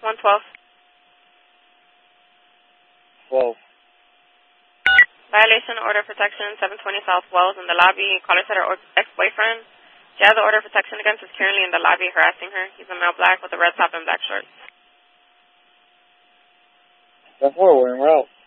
112. 12. Violation order of protection, 720 South Wells in the lobby. Caller said her ex-boyfriend. She has the order of protection against is currently in the lobby harassing her. He's a male black with a red top and black shorts. That's 4, we're en route.